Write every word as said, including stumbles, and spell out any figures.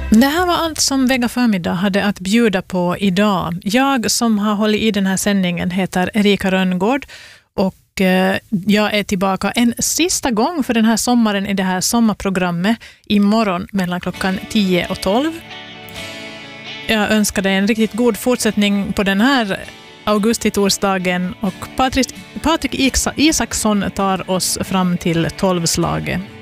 Det här var allt som Vega Förmiddag hade att bjuda på idag. Jag som har hållit i den här sändningen heter Erika Rönngård och eh, jag är tillbaka en sista gång för den här sommaren i det här sommarprogrammet imorgon mellan klockan tio och tolv. Jag önskar dig en riktigt god fortsättning på den här augusti-torsdagen och Patrik, Patrik Isaksson tar oss fram till tolvslaget.